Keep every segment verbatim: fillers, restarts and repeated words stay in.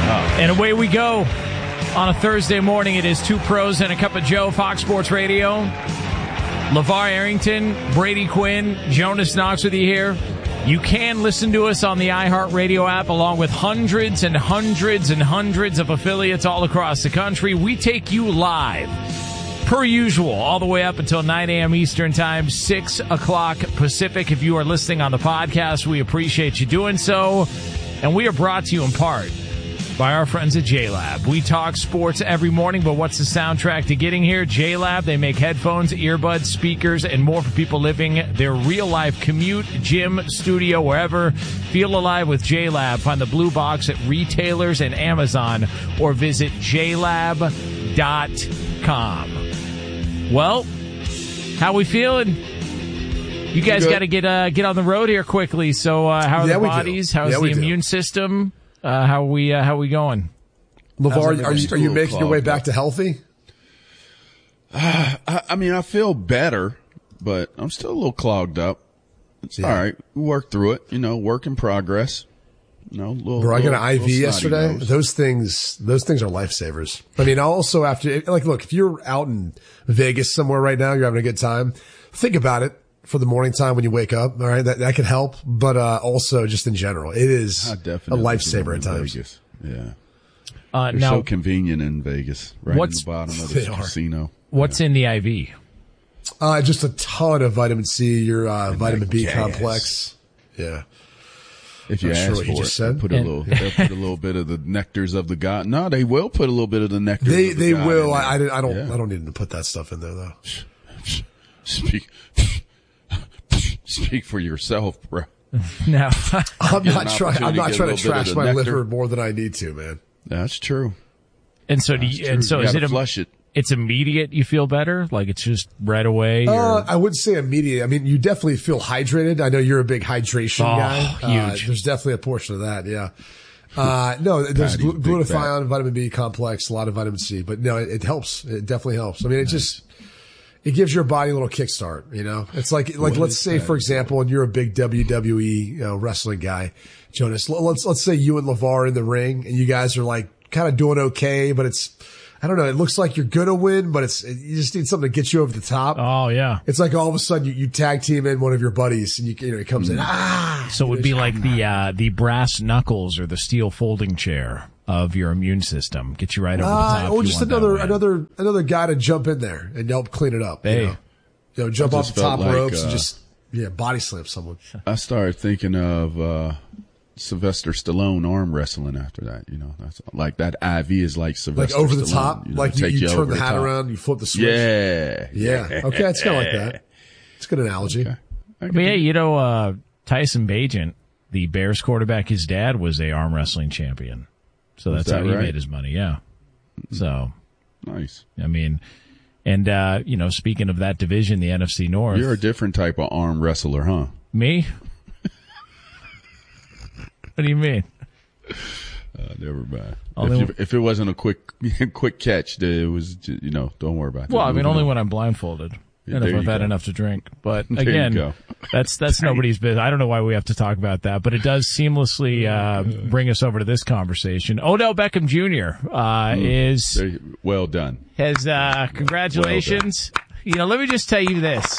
And away we go on a Thursday morning. It is Two Pros and a Cup of Joe, Fox Sports Radio. LeVar Arrington, Brady Quinn, Jonas Knox with you here. You can listen to us on the iHeartRadio app along with hundreds and hundreds and hundreds of affiliates all across the country. We take you live, per usual, all the way up until nine a.m. Eastern Time, six o'clock Pacific. If you are listening on the podcast, we appreciate you doing so. And we are brought to you in part by our friends at J-Lab. We talk sports every morning, but what's the soundtrack to getting here? J-Lab, they make headphones, earbuds, speakers, and more for people living their real-life commute, gym, studio, wherever. Feel alive with J-Lab. Find the blue box at retailers and Amazon, or visit j lab dot com. Well, how we feeling? You guys got to get uh, get on the road here quickly. So uh, how are yeah, the bodies? How's yeah, the immune do. system? Uh, how are we uh, how are we going? LeVar, are you, are you making your way back to healthy? Uh, I, I mean, I feel better, but I'm still a little clogged up. It's yeah. all right. We work through it. You know, work in progress. You know, little, Bro, I got an little, I V yesterday. Nose. Those things, those things are lifesavers. I mean, also after, like, look, if you're out in Vegas somewhere right now, you're having a good time, think about it. For the morning time when you wake up, all right, that that can help, but uh, also just in general, it is a lifesaver at times. Vegas. Yeah, uh, they're now, so convenient in Vegas, right in the bottom of the casino. What's yeah. in the I V? Uh, just a ton of vitamin C, your uh, vitamin B gas. complex. Yeah. If you Not ask sure what for you it, just said. put a little, they'll put a little bit of the nectars of the god. No, they will put a little bit of the nectar. They of the they god will. in I, there. I don't yeah. I don't need to put that stuff in there though. Speak. Speak for yourself, bro. No, I'm not trying. I'm not to trying to trash my nectar. liver more than I need to, man. That's true. And so, do That's you, true. and so you is it? A, flush it. It's immediate. You feel better, like it's just right away. Uh, or? I wouldn't say immediate. I mean, you definitely feel hydrated. I know you're a big hydration oh, guy. Huge. Uh, there's definitely a portion of that. Yeah. Uh, no, there's gl- glutathione, vitamin B complex, a lot of vitamin C, but no, it, it helps. It definitely helps. I mean, it nice. just. It gives your body a little kickstart, you know? It's like, like, what let's say, that? for example, and you're a big W W E you know, wrestling guy, Jonas, let's, let's say you and LeVar are in the ring and you guys are like kind of doing okay, but it's, I don't know, it looks like you're gonna win, but it's, you just need something to get you over the top. Oh, yeah. It's like all of a sudden you, you tag team in one of your buddies and you, you know, he comes in, ah! So it would be like the, uh, the brass knuckles or the steel folding chair of your immune system. Get you right over uh, the top. Or just another, another, another guy to jump in there and help clean it up. Hey. You know, you know jump off the top like, ropes uh, and just, yeah, body slam someone. I started thinking of, uh, Sylvester Stallone arm wrestling after that, you know, that's like that I V is like Sylvester Like over the Stallone, top, you know, like you, you, you turn the hat top. around, you flip the switch. Yeah. Yeah. Okay. It's kind of like that. It's a good analogy. Okay. I mean, hey, you know, uh, Tyson Bagent, the Bears quarterback, his dad was a arm wrestling champion. So that's that how he right? made his money. Yeah. So nice. I mean, and, uh, you know, speaking of that division, the N F C North. You're a different type of arm wrestler, huh? Me? What do you mean? Uh, never mind. Only if, you, if it wasn't a quick, quick catch, it was, you know, don't worry about it. Well, I mean, Moving only on. when I'm blindfolded. Yeah, and if I've had go. enough to drink. But There again, you go. that's that's nobody's business. I don't know why we have to talk about that, but it does seamlessly uh, bring us over to this conversation. Odell Beckham Junior Uh, mm. is there, well done. Has uh, congratulations. Well you know, let me just tell you this: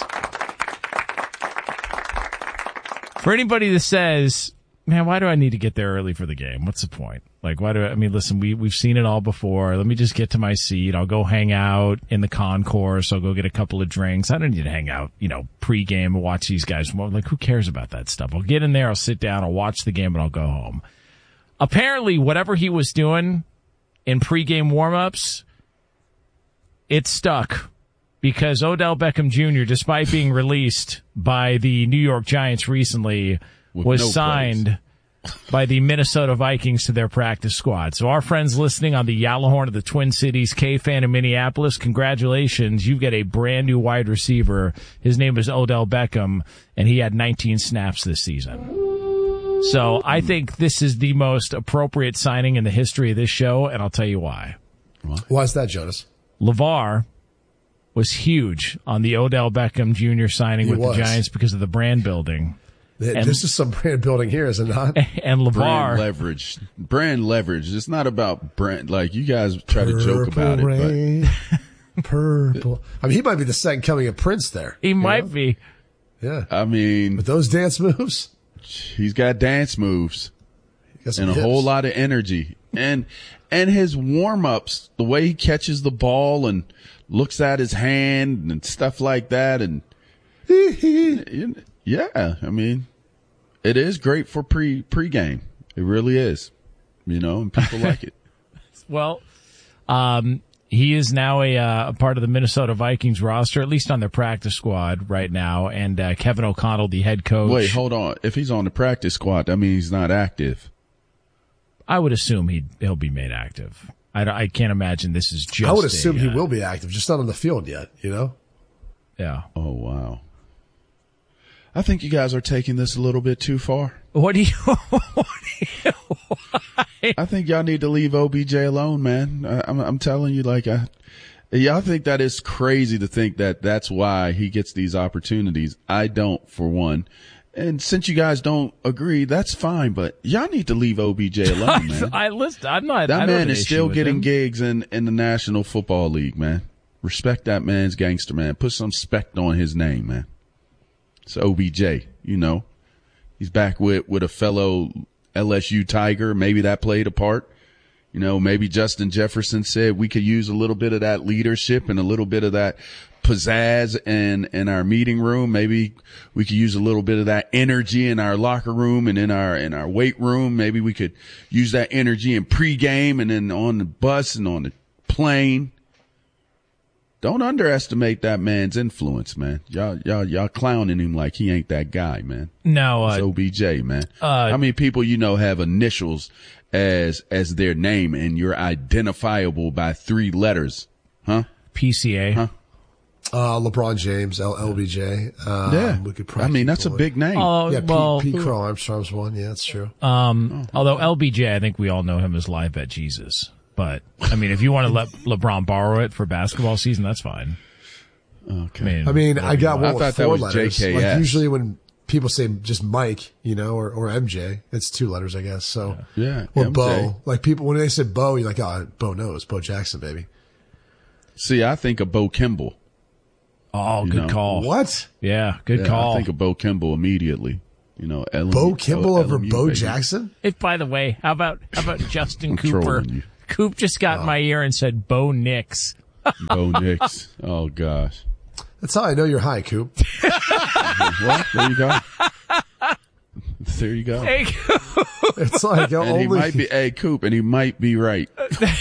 for anybody that says, "Man, why do I need to get there early for the game? What's the point?" Like, why do I, I mean, listen, we, we've seen it all before. Let me just get to my seat. I'll go hang out in the concourse. I'll go get a couple of drinks. I don't need to hang out, you know, pregame and watch these guys. Like, who cares about that stuff? I'll get in there. I'll sit down. I'll watch the game and I'll go home. Apparently, whatever he was doing in pregame warmups, it stuck because Odell Beckham Junior, despite being released by the New York Giants recently, With was no signed plays. by the Minnesota Vikings to their practice squad. So our friends listening on the Yalahorn of the Twin Cities, K-Fan in Minneapolis, congratulations. You've got a brand new wide receiver. His name is Odell Beckham, and he had nineteen snaps this season. So I think this is the most appropriate signing in the history of this show, and I'll tell you why. Why is that, Jonas? LeVar was huge on the Odell Beckham Junior signing he with was. the Giants because of the brand building. And, this is some brand building here, is it not? And LeVar. Brand leverage. Brand leverage. It's not about brand. Like, you guys try to joke about rain, it. But. Purple. I mean, he might be the second coming of Prince there. He might know? be. Yeah. I mean. With those dance moves. He's got dance moves. Got and a hips. whole lot of energy. And, and his warm-ups, the way he catches the ball and looks at his hand and stuff like that. And, yeah, I mean, it is great for pre pre-game. It really is, you know, and people like it. Well, um, he is now a, uh, a part of the Minnesota Vikings roster, at least on their practice squad right now. And uh, Kevin O'Connell, the head coach. Wait, hold on. If he's on the practice squad, that means he's not active. I would assume he he'll be made active. I, I can't imagine this is just. I would assume a, he uh, will be active, just not on the field yet. You know. Yeah. Oh wow. I think you guys are taking this a little bit too far. What do you? What do you why? I think y'all need to leave O B J alone, man. I, I'm, I'm telling you, like, I, y'all think that is crazy to think that that's why he gets these opportunities. I don't, for one. And since you guys don't agree, that's fine. But y'all need to leave O B J alone, man. I listen. I'm not. That I man is still getting gigs in in the National Football League, man. Respect that man's gangster, man. Put some respect on his name, man. It's O B J, you know. He's back with, with a fellow L S U Tiger. Maybe that played a part. You know, maybe Justin Jefferson said we could use a little bit of that leadership and a little bit of that pizzazz in, in our meeting room. Maybe we could use a little bit of that energy in our locker room and in our, in our weight room. Maybe we could use that energy in pregame and then on the bus and on the plane. Don't underestimate that man's influence, man. Y'all, y'all, y'all clowning him like he ain't that guy, man. No, uh, it's O B J, man. Uh, How many people you know have initials as as their name and you're identifiable by three letters, huh? P C A. Huh? Uh, LeBron James, L- LBJ. Um, Yeah, we could I mean that's a going. big name. Oh, Yeah, well, Pete, Pete Crow Armstrong's one. Yeah, that's true. um, although L B J, I think we all know him as Live Bet Jesus. But I mean, if you want to let LeBron borrow it for basketball season, that's fine. Okay. I mean, I mean, I got one I with thought that four was letters. J K S. Like usually when people say just Mike, you know, or, or M J, it's two letters, I guess. So Yeah, or M J. Bo. Like people when they said Bo, you're like, oh, Bo knows, Bo Jackson, baby. See, I think of Bo Kimball. oh, you good know. call. What? Yeah, good Yeah, call. I think of Bo Kimball immediately. You know, L M U, Bo Kimball L- over L M U, Bo baby. Jackson? If, by the way, how about how about Justin I'm Cooper? trolling you. Coop just got in my ear and said Bo Nix. Bo Nix. Oh gosh. That's how I know you're high, Coop. Well, there you go. There you go. Hey, Coop. It's like And only he might be a Coop, and he might be right.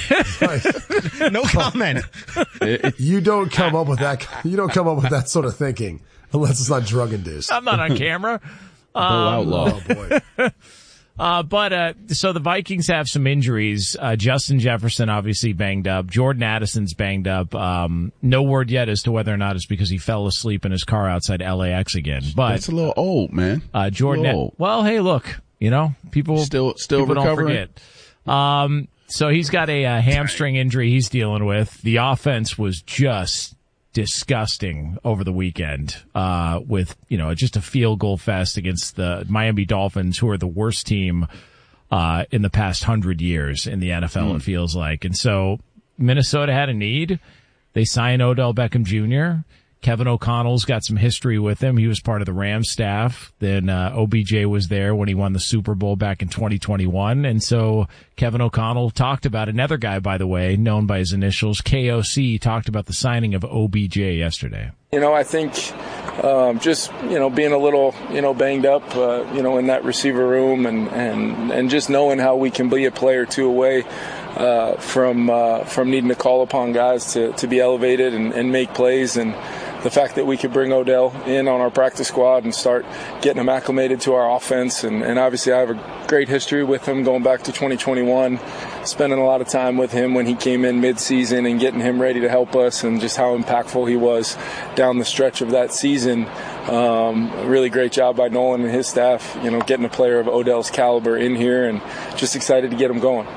No comment. you don't come up with that. You don't come up with that sort of thinking unless it's not drug induced. I'm not on camera. Bo Outlaw. Oh boy. Uh, but, uh, so the Vikings have some injuries. Uh, Justin Jefferson obviously banged up. Jordan Addison's banged up. Um, no word yet as to whether or not it's because he fell asleep in his car outside L A X again. But, That's a little old, man. uh, Jordan, A little old. well, hey, look, you know, people Still- still people recovering? don't forget. Um, so he's got a, uh hamstring injury he's dealing with. The offense was just disgusting over the weekend, uh, with, you know, just a field goal fest against the Miami Dolphins, who are the worst team, uh, in the past hundred years in the N F L, Mm. it feels like. And so Minnesota had a need. They signed Odell Beckham Junior Kevin O'Connell's got some history with him. He was part of the Rams staff. Then uh, O B J was there when he won the Super Bowl back in twenty twenty-one. And so Kevin O'Connell talked about another guy, by the way, known by his initials, K O C, talked about the signing of O B J yesterday. You know, I think um, just, you know, being a little, you know, banged up, uh, you know, in that receiver room and, and, and just knowing how we can be a play or two away uh, from uh, from needing to call upon guys to, to be elevated and, and make plays. And the fact that we could bring Odell in on our practice squad and start getting him acclimated to our offense. And, and obviously I have a great history with him going back to twenty twenty-one, spending a lot of time with him when he came in mid-season and getting him ready to help us and just how impactful he was down the stretch of that season. Um, a really great job by Nolan and his staff, you know, getting a player of Odell's caliber in here and just excited to get him going.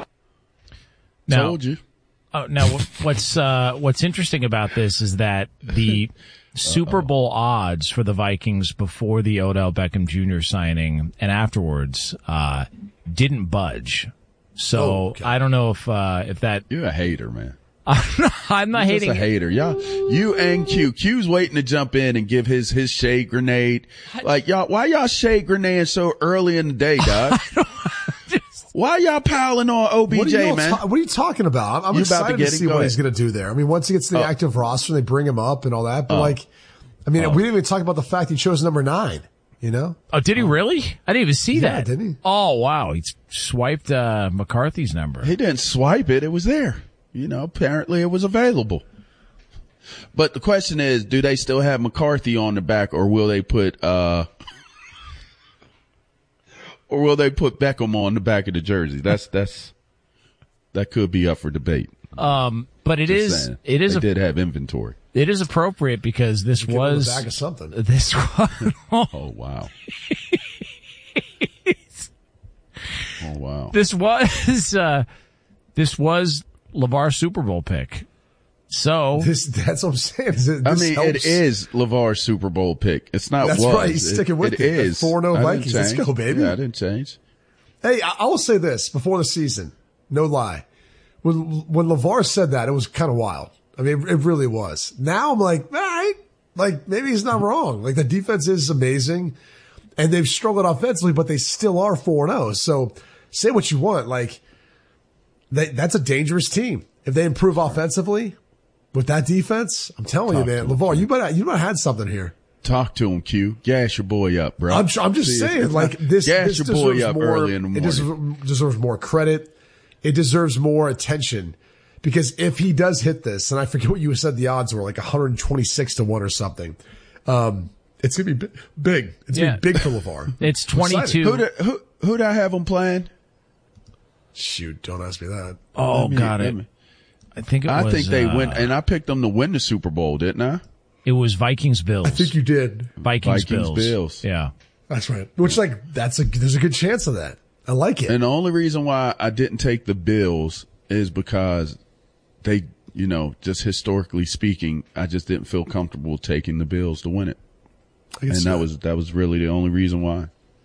Now, Told you. Oh, now what's uh, what's interesting about this is that the Super Uh-oh. Bowl odds for the Vikings before the Odell Beckham Junior signing and afterwards uh, didn't budge. So oh, okay. I don't know if uh, if that. You're a hater, man. I'm not, I'm not You're hating. Just a hater, y'all. You and Q. Q's waiting to jump in and give his his shade grenade. Like y'all, why y'all shade grenade so early in the day, dog? Why y'all piling on O B J, what man? Ta- what are you talking about? I'm, I'm excited to, to see what ahead. he's going to do there. I mean, once he gets to the oh. active roster, they bring him up and all that. But oh. like, I mean, oh. we didn't even talk about the fact he chose number nine. You know? Oh, did he really? I didn't even see yeah, that. Didn't he? Oh, wow. He swiped uh, McCarthy's number. He didn't swipe it. It was there. You know, apparently it was available. But the question is, do they still have McCarthy on the back, or will they put, uh, or will they put Beckham on the back of the jersey? That's, that's, that could be up for debate. Um, but it Just is, saying. it is, they a, did have inventory. It is appropriate because this Give was him a bag of something. This was, oh, oh wow. Oh wow. This was, uh, this was LeVar's Super Bowl pick. So this, that's what I'm saying. This I mean, helps. it is LeVar's Super Bowl pick. It's not. That's was. right. He's sticking with it. it. It is four oh Vikings. Let's go, baby. Yeah, I didn't change. Hey, I, I will say this before the season. No lie. When when LeVar said that, it was kind of wild. I mean, it, it really was. Now I'm like, all right, like maybe he's not wrong. Like the defense is amazing, and they've struggled offensively, but they still are four and zero. So say what you want, like they, that's a dangerous team. If they improve offensively with that defense, I'm telling Talk you, man, LeVar, you might you might have had something here. Talk to him, Q. Gas your boy up, bro. I'm, I'm just See, saying, like this, gas this your deserves boy up more. Early in the morning. It deserves, deserves more credit. It deserves more attention. Because if he does hit this, and I forget what you said the odds were, like one twenty-six to one or something, um, it's going to be big. It's yeah. going to be big for LeVar. It's twenty-two. Who did, who, who did I have him playing? Shoot, don't ask me that. Oh, me, got it. Me. I think it I was. think they uh, went, and I picked them to win the Super Bowl, didn't I? It was Vikings Bills. I think you did. Vikings, Vikings Bills. Bills. Yeah. That's right. Which, like, that's a, there's a good chance of that. I like it. And the only reason why I didn't take the Bills is because they, you know, just historically speaking, I just didn't feel comfortable taking the Bills to win it. And that, that was, that was really the only reason why.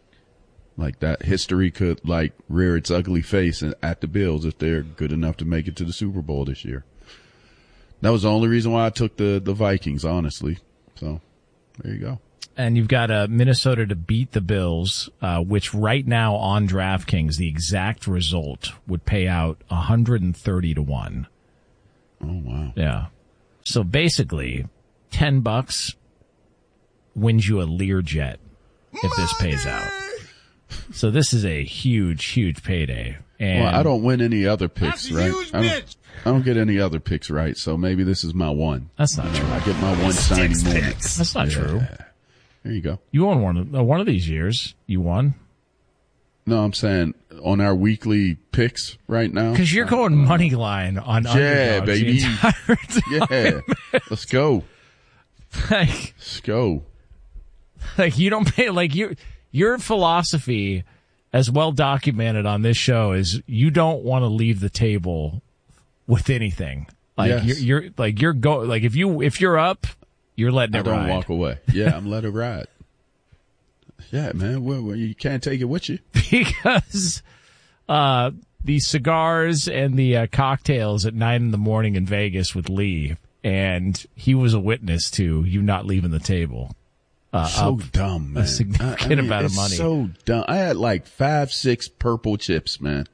Like that history could like rear its ugly face at the Bills if they're good enough to make it to the Super Bowl this year. That was the only reason why I took the, the Vikings, honestly. So there you go. And you've got uh, Minnesota to beat the Bills, uh, which right now on DraftKings, the exact result would pay out one hundred thirty to one. Oh, wow. Yeah. So basically, ten bucks wins you a Learjet if this pays out. So this is a huge, huge payday. And well, I don't win any other picks, right? I don't, I don't get any other picks right, so maybe this is my one. That's not true. I get my one shiny moment. That's not yeah. true. There you go. You won one of, uh, one of these years. You won. No, I'm saying on our weekly picks right now. Because you're going money line on yeah, underdogs baby. the entire time. Yeah, let's go. Like, let's go. Like you don't pay. Like you, your philosophy, as well documented on this show, is you don't want to leave the table with anything. Like yes. you're, you're like you're go. Like if you if you're up, you're letting it I don't ride. walk away. Yeah, I'm letting it ride. Yeah, man. Well, well, you can't take it with you because uh, the cigars and the uh, cocktails at nine in the morning in Vegas with Lee, and he was a witness to you not leaving the table. Uh, so dumb, man. A significant I, I mean, amount of it's money. So dumb. I had like five, six purple chips, man.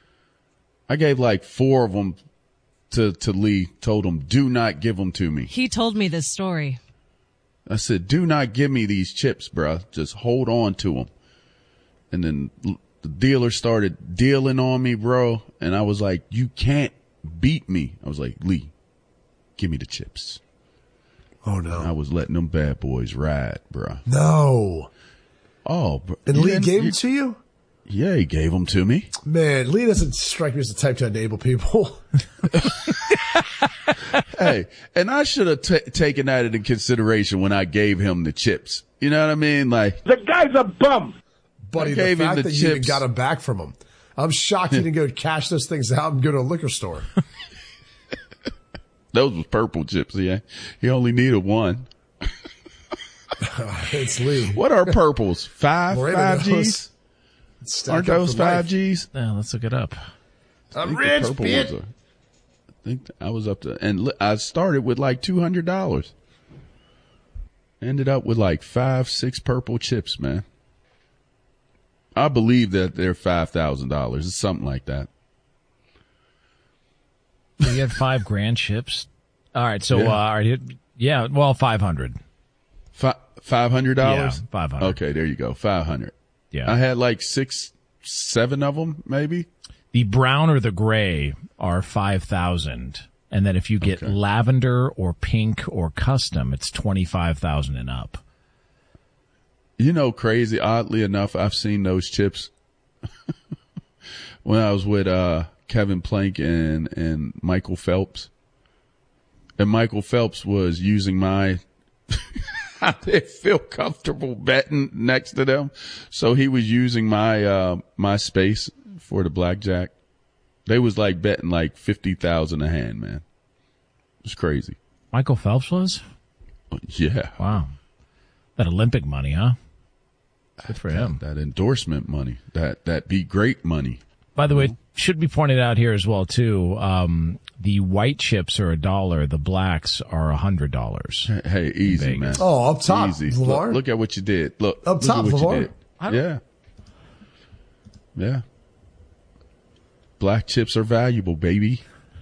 I gave like four of them to to Lee. Told him, "Do not give them to me." He told me this story. I said, "Do not give me these chips, bro. Just hold on to them." And then the dealer started dealing on me, bro. And I was like, "You can't beat me." I was like, "Lee, give me the chips." Oh no! And I was letting them bad boys ride, bro. No. Oh, bro. And Lee gave them to you? Yeah, he gave them to me. Man, Lee doesn't strike me as the type to enable people. Hey, and I should have t- taken that into consideration when I gave him the chips. You know what I mean? Like the guy's a bum. Buddy, the fact the that chips. you even got them back from him. I'm shocked you didn't go cash those things out and go to a liquor store. Those was purple chips, yeah. He only needed one. It's Lee. What are purples? Five, Miranda five knows. Gs? Stack Aren't up those for five life. Gs? Yeah, let's look it up. I'm rich, bitch. I think I was up to, and I started with like two hundred dollars. Ended up with like five, six purple chips, man. I believe that they're five thousand dollars. It's something like that. So you had five grand chips. All right. So, Yeah. uh, all right, yeah, well, five hundred. Fi- five hundred dollars? Yeah, five hundred. Okay, there you go. Five hundred. Yeah. I had like six, seven of them, maybe. The brown or the gray are five thousand. And then if you get Okay. lavender or pink or custom, it's twenty-five thousand and up. You know, crazy. Oddly enough, I've seen those chips when I was with uh, Kevin Plank and, and Michael Phelps. And Michael Phelps was using my, I didn't feel comfortable betting next to them. So he was using my, uh, my space for the blackjack. They was like betting like fifty thousand a hand, man. It's crazy. Michael Phelps was? Yeah. Wow. That Olympic money, huh? Good for him. That endorsement money, that, that be great money. By the way, it should be pointed out here as well, too. Um, the white chips are a dollar. The blacks are a hundred dollars. Hey, easy, man. Oh, up top, Easy. LeVar. Look, look at what you did. Look. Up look top, at what LeVar. you did. Yeah. Yeah. Black chips are valuable, baby.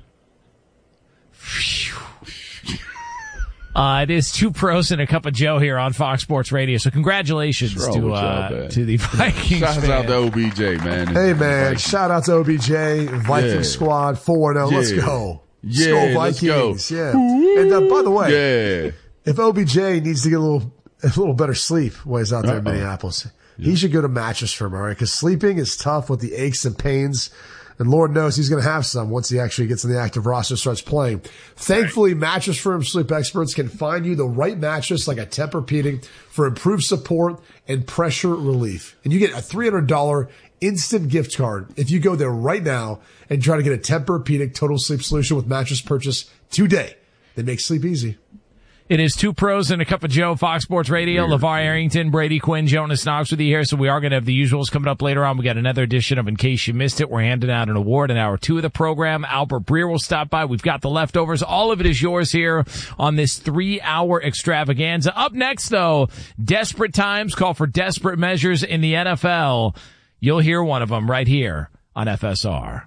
Uh, it is two pros and a cup of Joe here on Fox Sports Radio. So congratulations What's wrong to with y'all, uh, man? to the Vikings. Shout fan. out to O B J, man. Hey, man. Vikings. Shout out to O B J, Viking Yeah. squad, four oh. Let's Yeah. go. Yeah, Let's go, let's Vikings. go. Yeah. And uh, by the way, Yeah. if O B J needs to get a little a little better sleep while he's out there in Uh-oh. Minneapolis, he should go to Mattress Firm, all right? Because sleeping is tough with the aches and pains. And Lord knows he's going to have some once he actually gets in the active roster, starts playing. Thankfully, Mattress Firm sleep experts can find you the right mattress like a Tempur-Pedic for improved support and pressure relief. And you get a three hundred dollars instant gift card if you go there right now and try to get a Tempur-Pedic total sleep solution with mattress purchase today. They make sleep easy. It is two pros and a cup of Joe, Fox Sports Radio. LeVar Arrington, Brady Quinn, Jonas Knox with you here. So we are going to have the usuals coming up later on. We got another edition of In Case You Missed It. We're handing out an award in hour two of the program. Albert Breer will stop by. We've got the leftovers. All of it is yours here on this three-hour extravaganza. Up next, though, desperate times call for desperate measures in the N F L. You'll hear one of them right here on F S R.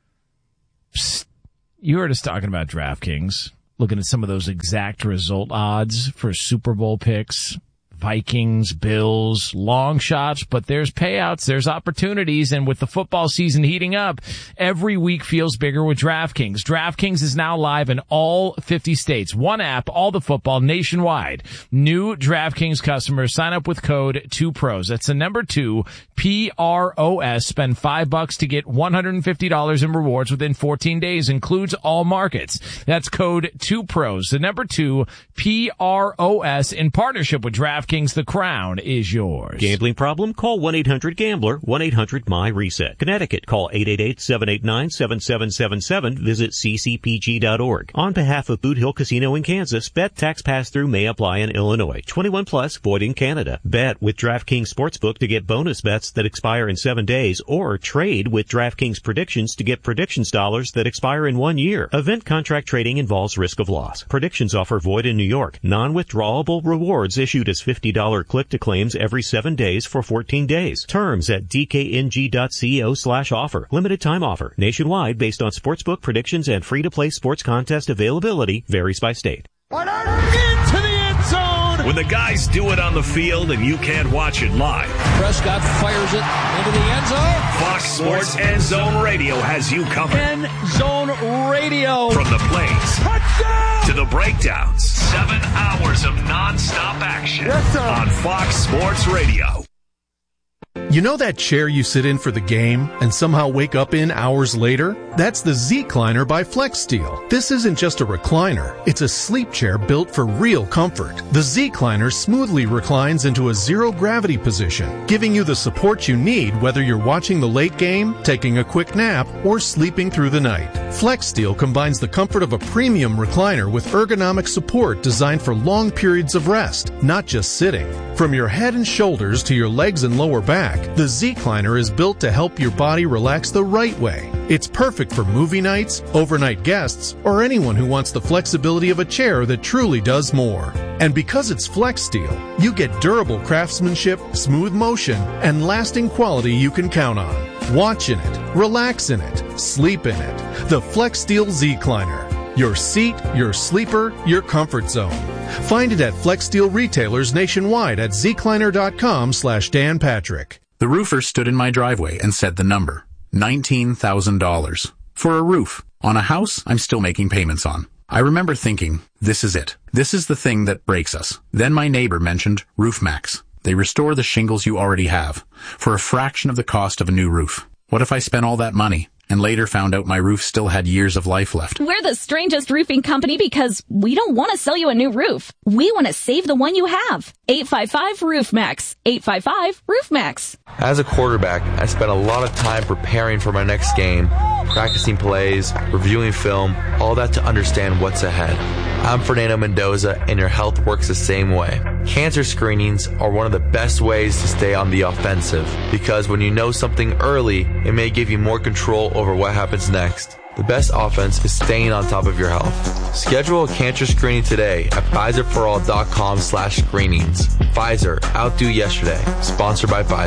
Psst. You heard us talking about DraftKings. Looking at some of those exact result odds for Super Bowl picks, Vikings, Bills, long shots, but there's payouts, there's opportunities, and with the football season heating up, every week feels bigger with DraftKings. DraftKings is now live in all fifty states. One app, all the football nationwide. New DraftKings customers sign up with code two pros. That's the number two, P R O S. Spend five bucks to get one hundred fifty dollars in rewards within fourteen days. Includes all markets. That's code two pros. The number two, P R O S, in partnership with DraftKings. The crown is yours. Gambling problem? Call one eight hundred gambler, one eight hundred my reset. Connecticut, call eight eight eight, seven eight nine, seven seven seven seven. Visit c c p g dot org. On behalf of Boot Hill Casino in Kansas, bet tax pass-through may apply in Illinois. twenty-one plus, void in Canada. Bet with DraftKings Sportsbook to get bonus bets that expire in seven days, or trade with DraftKings Predictions to get predictions dollars that expire in one year. Event contract trading involves risk of loss. Predictions offer void in New York. Non-withdrawable rewards issued as fifty dollars click to claims every seven days for fourteen days. Terms at d k n g dot co slash offer. Limited time offer. Nationwide based on sportsbook predictions and free-to-play sports contest availability varies by state. Into the end zone! When the guys do it on the field and you can't watch it live. Prescott fires it into the end zone. Fox Sports End Zone Radio has you covered. End Zone Radio. From the plays Touchdown! To the breakdowns. Seven hours of nonstop action. Yes, sir. On Fox Sports Radio. You know that chair you sit in for the game and somehow wake up in hours later? That's the Z-Cliner by FlexSteel. This isn't just a recliner. It's a sleep chair built for real comfort. The Z-Cliner smoothly reclines into a zero-gravity position, giving you the support you need whether you're watching the late game, taking a quick nap, or sleeping through the night. FlexSteel combines the comfort of a premium recliner with ergonomic support designed for long periods of rest, not just sitting. From your head and shoulders to your legs and lower back, the Zcliner is built to help your body relax the right way. It's perfect for movie nights, overnight guests, or anyone who wants the flexibility of a chair that truly does more. And because it's FlexSteel, you get durable craftsmanship, smooth motion, and lasting quality you can count on. Watch in it, relax in it, sleep in it. The FlexSteel Zcliner. Your seat, your sleeper, your comfort zone. Find it at FlexSteel retailers nationwide at zcliner.com slash Dan Patrick. The roofer stood in my driveway and said the number. nineteen thousand dollars. For a roof. On a house I'm still making payments on. I remember thinking, this is it. This is the thing that breaks us. Then my neighbor mentioned RoofMax. They restore the shingles you already have for a fraction of the cost of a new roof. What if I spent all that money and later found out my roof still had years of life left? We're the strangest roofing company because we don't want to sell you a new roof. We want to save the one you have. eight five five RoofMax. eight five five RoofMax. As a quarterback, I spent a lot of time preparing for my next game, practicing plays, reviewing film, all that to understand what's ahead. I'm Fernando Mendoza, and your health works the same way. Cancer screenings are one of the best ways to stay on the offensive, because when you know something early, it may give you more control over what happens next. The best offense is staying on top of your health. Schedule a cancer screening today at Pfizer-for-all.com slash screenings. Pfizer, outdo yesterday. Sponsored by Pfizer.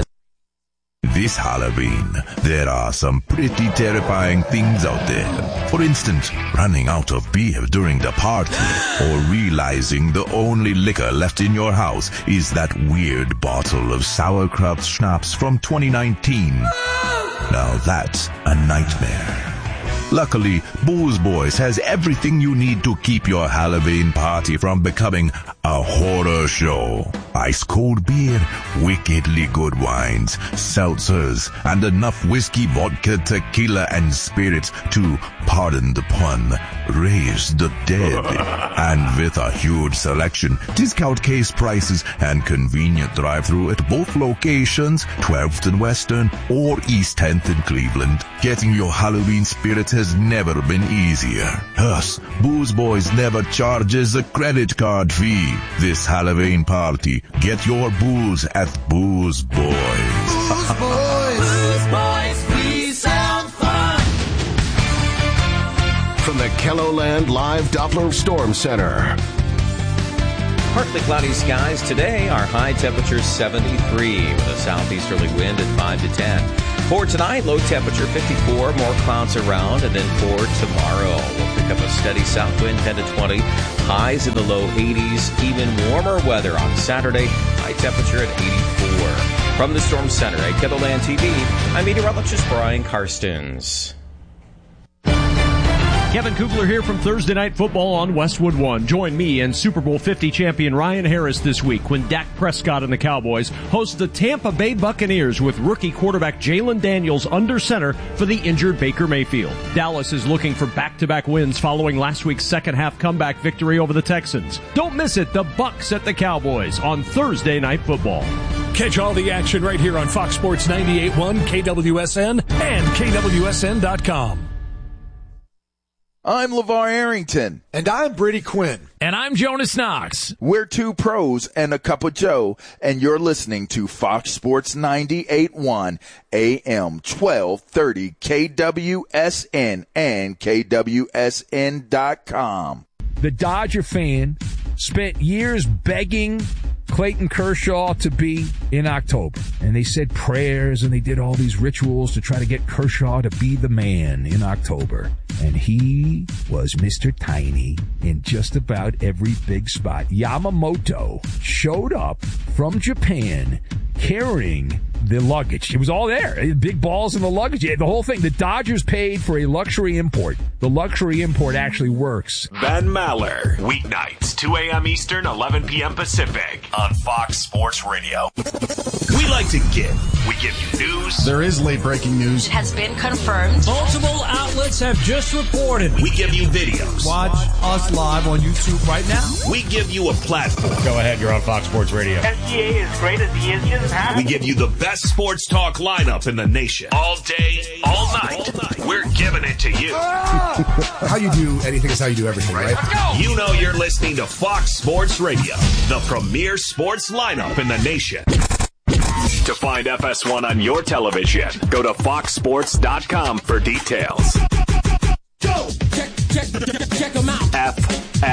This Halloween, there are some pretty terrifying things out there. For instance, running out of beer during the party, or realizing the only liquor left in your house is that weird bottle of sauerkraut schnapps from twenty nineteen. Now that's a nightmare. Luckily, Booze Boys has everything you need to keep your Halloween party from becoming a horror show. Ice cold beer, wickedly good wines, seltzers, and enough whiskey, vodka, tequila, and spirits to, pardon the pun, raise the dead. And with a huge selection, discount case prices, and convenient drive-thru at both locations, twelfth and Western or East tenth in Cleveland, getting your Halloween spirit has never been easier. Plus, Booze Boys never charges a credit card fee. This Halloween party, get your booze at Booze Boys. Booze Boys, Booze Boys, we sound fun. From the KELOLAND Live Doppler Storm Center. Partly cloudy skies today. Our high temperature seventy-three with a southeasterly wind at five to ten. For tonight, low temperature fifty-four, more clouds around, and then for tomorrow, we'll pick up a steady south wind ten to twenty, highs in the low eighties, even warmer weather on Saturday, high temperature at eighty-four. From the Storm Center at KELOLAND T V, I'm meteorologist Brian Karstens. Kevin Kugler here from Thursday Night Football on Westwood One. Join me and Super Bowl fifty champion Ryan Harris this week when Dak Prescott and the Cowboys host the Tampa Bay Buccaneers with rookie quarterback Jalen Daniels under center for the injured Baker Mayfield. Dallas is looking for back-to-back wins following last week's second-half comeback victory over the Texans. Don't miss it, the Bucs at the Cowboys on Thursday Night Football. Catch all the action right here on Fox Sports ninety-eight point one, K W S N, and K W S N dot com. I'm LeVar Arrington. And I'm Brady Quinn. And I'm Jonas Knox. We're two pros and a cup of Joe, and you're listening to Fox Sports ninety-eight point one, A M twelve thirty, K W S N and K W S N dot com. The Dodger fan spent years begging Clayton Kershaw to be in October. And they said prayers and they did all these rituals to try to get Kershaw to be the man in October. And he was Mister Tiny in just about every big spot. Yamamoto showed up from Japan carrying the luggage. It was all there. Big balls in the luggage. The whole thing. The Dodgers paid for a luxury import. The luxury import actually works. Ben Maller. Weeknights, two a.m. Eastern, eleven p.m. Pacific on Fox Sports Radio. We like to give. We give you news. There is late breaking news. It has been confirmed. Multiple outlets have just reported. We give you videos. Watch us live on YouTube right now. We give you a platform. Go ahead, you're on Fox Sports Radio. S G A is great as he is just happy. We give you the best sports talk lineup in the nation. All day, all night. All night. We're giving it to you. how you do anything is how you do everything, right? You know you're listening to Fox Sports Radio, the premier sports lineup in the nation. To find F S one on your television, go to fox sports dot com for details. Go! Check, check, check them out. F